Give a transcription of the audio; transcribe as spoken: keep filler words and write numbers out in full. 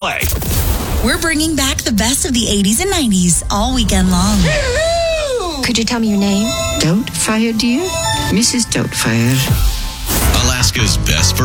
Play. We're bringing back the best of the eighties and nineties all weekend long. Could you tell me your name? Doubtfire, dear? Missus Doubtfire. Alaska's best